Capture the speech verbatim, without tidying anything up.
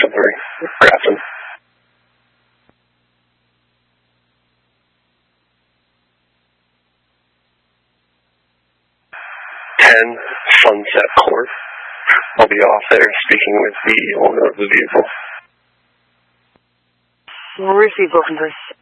very Grafton. ten Sunset Court. I'll be off there speaking with the owner of the vehicle. We'll receive both of this.